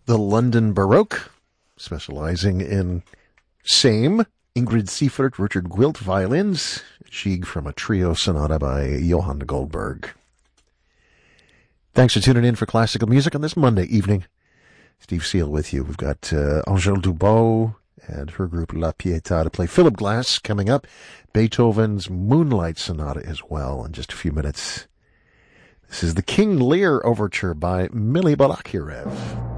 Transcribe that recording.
the London Baroque, specializing in same. Ingrid Seifert, Richard Gwilt, violins. Gigue from a trio sonata by Johann Goldberg. Thanks for tuning in for classical music on this Monday evening. Steve Seal with you. We've got Angèle Dubois and her group La Pietà to play Philip Glass coming up. Beethoven's Moonlight Sonata as well in just a few minutes. This is the King Lear Overture by Mili Balakirev.